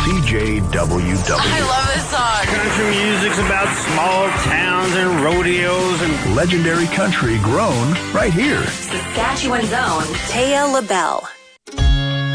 CJWW. I love this song. Country music's about small towns and rodeos and legendary country grown right here. Saskatchewan's own Taya LaBelle.